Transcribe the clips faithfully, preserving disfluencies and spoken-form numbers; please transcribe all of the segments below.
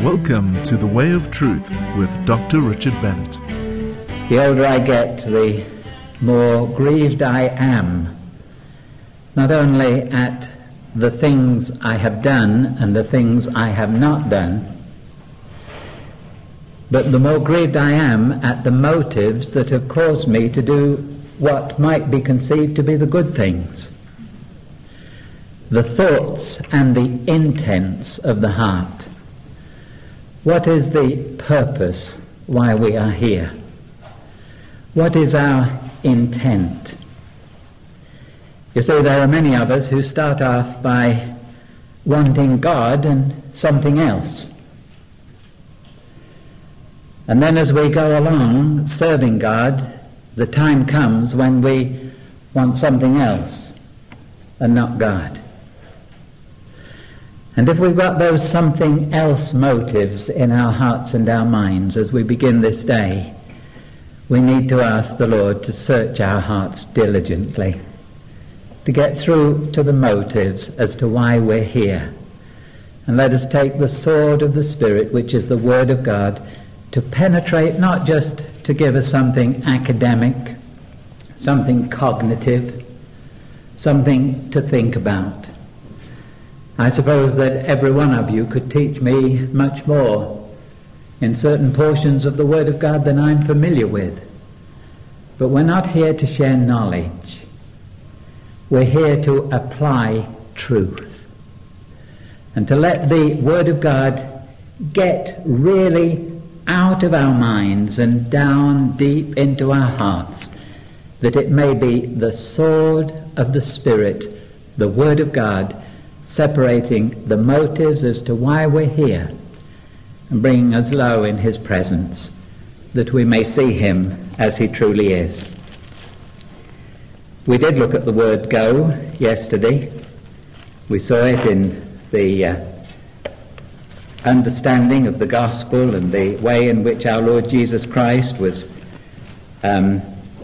Welcome to The Way of Truth with Doctor Richard Bennett. The older I get, the more grieved I am, not only at the things I have done and the things I have not done, but the more grieved I am at the motives that have caused me to do what might be conceived to be the good things. The thoughts and the intents of the heart. What is the purpose why we are here? What is our intent? You see, there are many of us who start off by wanting God and something else. And then as we go along serving God, the time comes when we want something else and not God. And if we've got those something else motives in our hearts and our minds as we begin this day, we need to ask the Lord to search our hearts diligently, to get through to the motives as to why we're here. And let us take the sword of the Spirit, which is the Word of God, to penetrate, not just to give us something academic, something cognitive, something to think about. I suppose that every one of you could teach me much more in certain portions of the Word of God than I'm familiar with. But we're not here to share knowledge. We're here to apply truth. And to let the Word of God get really out of our minds and down deep into our hearts, that it may be the sword of the Spirit, the Word of God, separating the motives as to why we're here and bringing us low in His presence, that we may see Him as He truly is. We did look at the word go yesterday. We saw it in the uh, understanding of the gospel and the way in which our Lord Jesus Christ was um,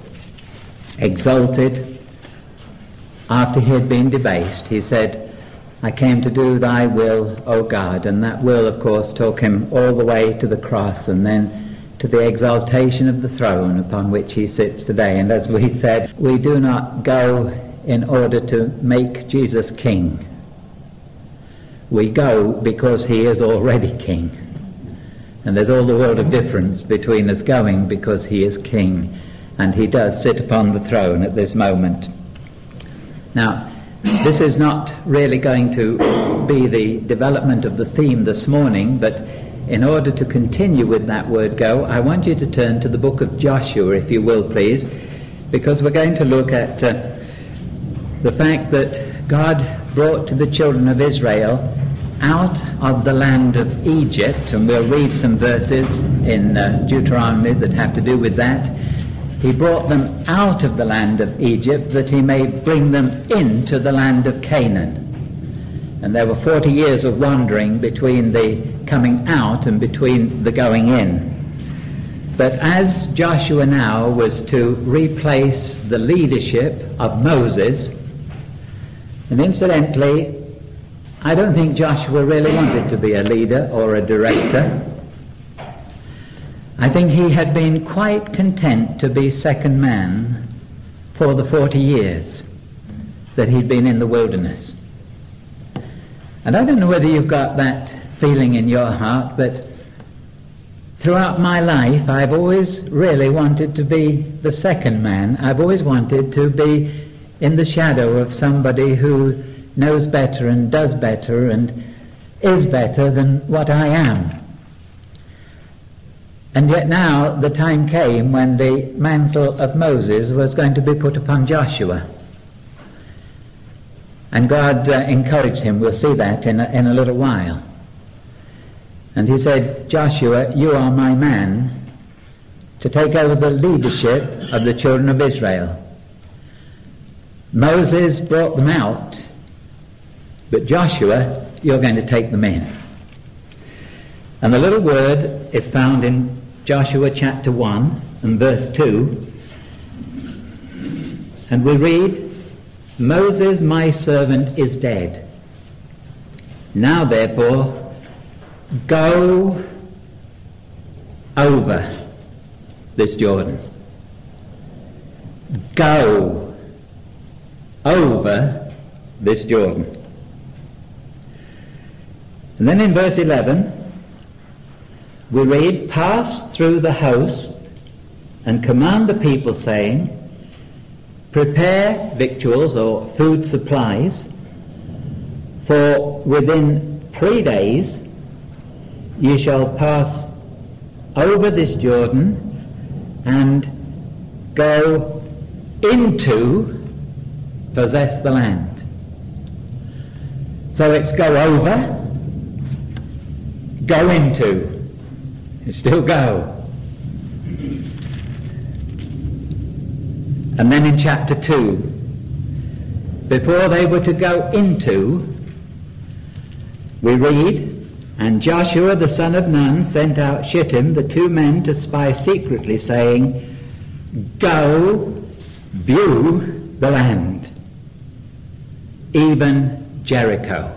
exalted after He had been debased. He said, I came to do thy will, O God. And that will, of course, took Him all the way to the cross and then to the exaltation of the throne upon which He sits today. And as we said, we do not go in order to make Jesus king. We go because He is already king. And there's all the world of difference between us going because He is king. And He does sit upon the throne at this moment. Now, this is not really going to be the development of the theme this morning, but in order to continue with that word go, I want you to turn to the book of Joshua, if you will, please, because we're going to look at uh, the fact that God brought to the children of Israel out of the land of Egypt, and we'll read some verses in uh, Deuteronomy that have to do with that. He brought them out of the land of Egypt that He may bring them into the land of Canaan. And there were forty years of wandering between the coming out and between the going in. But as Joshua now was to replace the leadership of Moses, and incidentally, I don't think Joshua really wanted to be a leader or a director. I think he had been quite content to be second man for the forty years that he'd been in the wilderness. And I don't know whether you've got that feeling in your heart, but throughout my life I've always really wanted to be the second man. I've always wanted to be in the shadow of somebody who knows better and does better and is better than what I am. And yet now the time came when the mantle of Moses was going to be put upon Joshua. And God uh, encouraged him. We'll see that in a, in a little while. And He said, Joshua, you are my man to take over the leadership of the children of Israel. Moses brought them out, but Joshua, you're going to take them in. And the little word is found in Joshua chapter one and verse two. And we read, Moses, my servant, is dead. Now, therefore, go over this Jordan. Go over this Jordan. And then in verse eleven, we read, pass through the host and command the people, saying, prepare victuals or food supplies, for within three days ye shall pass over this Jordan and go into possess the land. So it's go over, go into. You still go. And then in chapter two, before they were to go into, we read, and Joshua the son of Nun sent out Shittim, the two men, to spy secretly, saying, go view the land, even Jericho.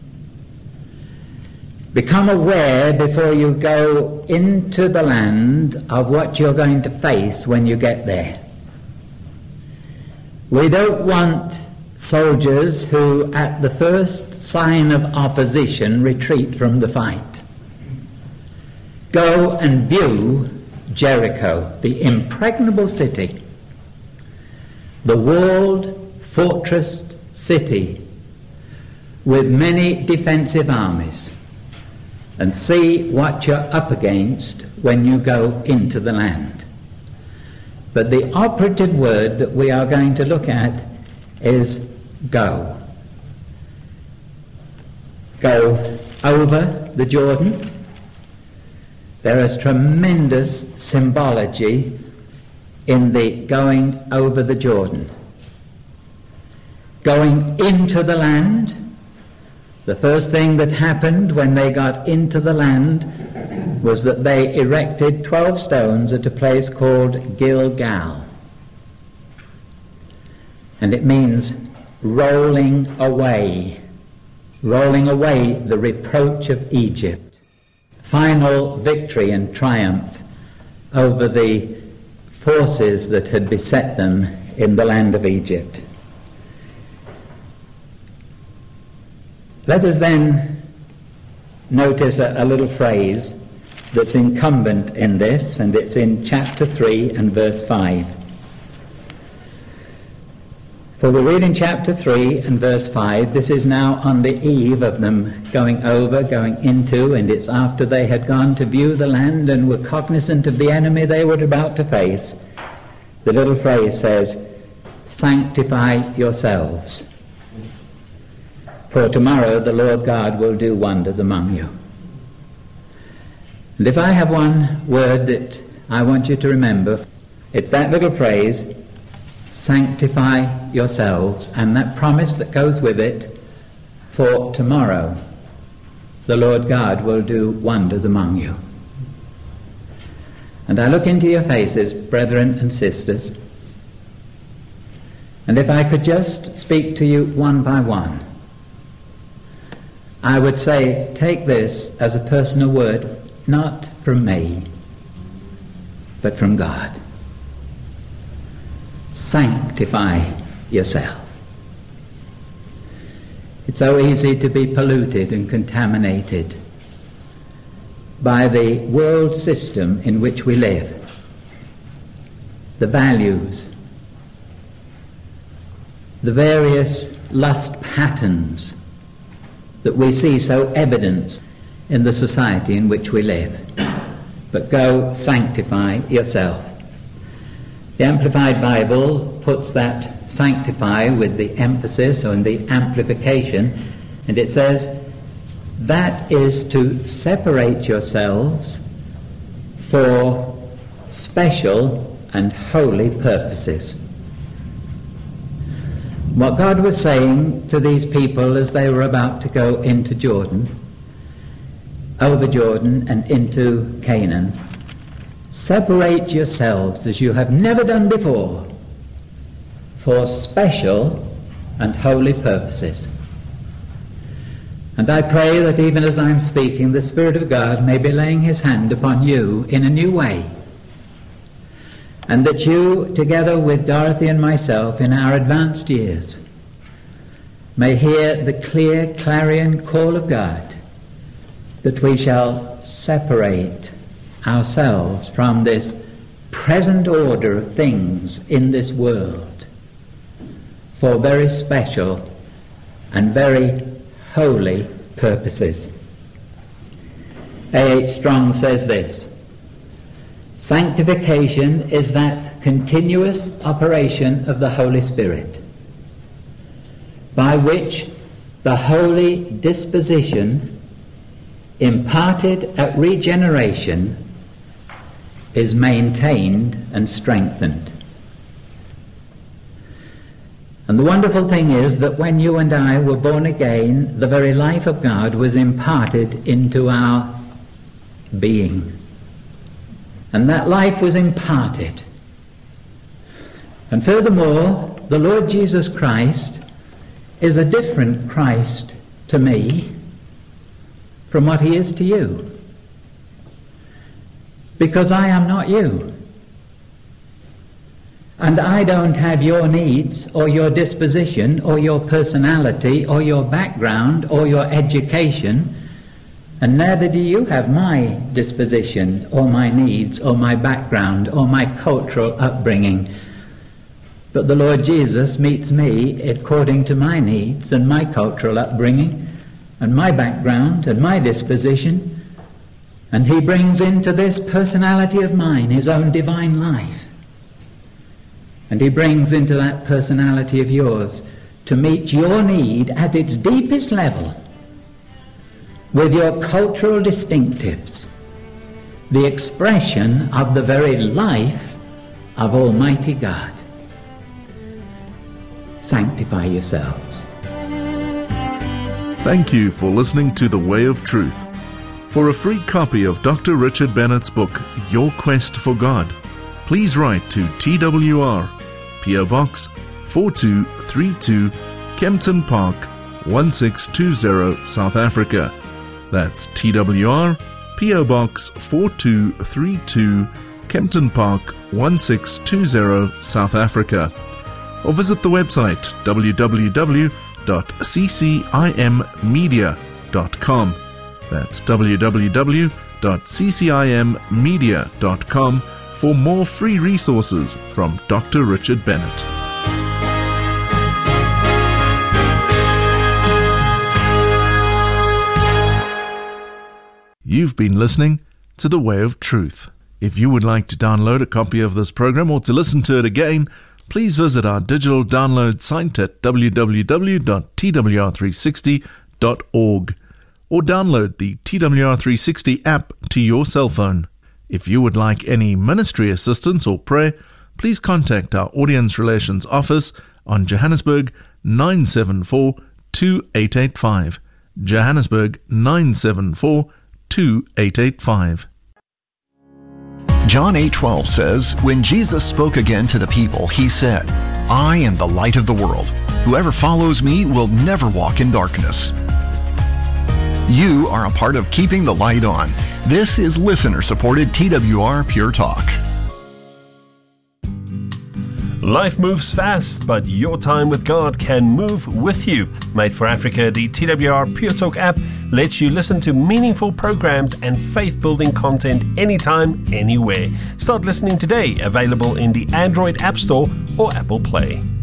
Become aware before you go into the land of what you're going to face when you get there. We don't want soldiers who at the first sign of opposition retreat from the fight. Go and view Jericho, the impregnable city, the walled, fortressed city with many defensive armies, and see what you're up against when you go into the land. But the operative word that we are going to look at is go. Go over the Jordan. There is tremendous symbology in the going over the Jordan. Going into the land. The first thing that happened when they got into the land was that they erected twelve stones at a place called Gilgal. And it means rolling away, rolling away the reproach of Egypt. Final victory and triumph over the forces that had beset them in the land of Egypt. Let us then notice a, a little phrase that's incumbent in this, and it's in chapter three and verse five. For we read in chapter three and verse five, this is now on the eve of them going over, going into, and it's after they had gone to view the land and were cognizant of the enemy they were about to face. The little phrase says, sanctify yourselves, for tomorrow the Lord God will do wonders among you. And if I have one word that I want you to remember, it's that little phrase, sanctify yourselves, and that promise that goes with it, for tomorrow the Lord God will do wonders among you. And I look into your faces, brethren and sisters, and if I could just speak to you one by one, I would say, take this as a personal word, not from me, but from God. Sanctify yourself. It's so easy to be polluted and contaminated by the world system in which we live, the values, the various lust patterns that we see so evident in the society in which we live. But go sanctify yourself. The Amplified Bible puts that sanctify with the emphasis on the amplification, and it says, that is to separate yourselves for special and holy purposes. What God was saying to these people as they were about to go into Jordan, over Jordan and into Canaan, separate yourselves as you have never done before for special and holy purposes. And I pray that even as I'm speaking, the Spirit of God may be laying his hand upon you in a new way, and that you, together with Dorothy and myself in our advanced years, may hear the clear clarion call of God that we shall separate ourselves from this present order of things in this world for very special and very holy purposes. A H Strong says this: sanctification is that continuous operation of the Holy Spirit by which the holy disposition imparted at regeneration is maintained and strengthened. And the wonderful thing is that when you and I were born again, the very life of God was imparted into our being. And that life was imparted. And furthermore, the Lord Jesus Christ is a different Christ to me from what he is to you. Because I am not you. And I don't have your needs or your disposition or your personality or your background or your education, and neither do you have my disposition or my needs or my background or my cultural upbringing. But the Lord Jesus meets me according to my needs and my cultural upbringing and my background and my disposition, and he brings into this personality of mine his own divine life. And he brings into that personality of yours to meet your need at its deepest level with your cultural distinctives, the expression of the very life of Almighty God. Sanctify yourselves. Thank you for listening to The Way of Truth. For a free copy of Doctor Richard Bennett's book, Your Quest for God, please write to T W R, P O Box four two three two, Kempton Park, one six two zero, South Africa. That's T W R, P O Box four two three two, Kempton Park, one six two zero, South Africa. Or visit the website w w w dot c c i m media dot com. That's w w w dot c c i m media dot com for more free resources from Doctor Richard Bennett. You've been listening to The Way of Truth. If you would like to download a copy of this program or to listen to it again, please visit our digital download site at w w w dot t w r three sixty dot org or download the T W R three sixty app to your cell phone. If you would like any ministry assistance or prayer, please contact our Audience Relations Office on Johannesburg nine seven four, two eight eight five. Johannesburg nine seven four, two eight eight five. John eight twelve says, when Jesus spoke again to the people, he said, I am the light of the world. Whoever follows me will never walk in darkness. You are a part of keeping the light on. This is listener-supported T W R Pure Talk. Life moves fast, but your time with God can move with you. Made for Africa, the T W R Pure Talk app lets you listen to meaningful programs and faith-building content anytime, anywhere. Start listening today, available in the Android App Store or Apple Play.